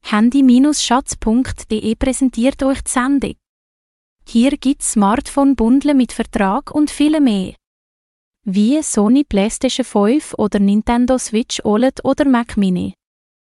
Handy-Schatz.de präsentiert euch die Sendung. Hier gibt's Smartphone-Bundle mit Vertrag und viel mehr. Wie Sony PlayStation 5 oder Nintendo Switch OLED oder Mac Mini.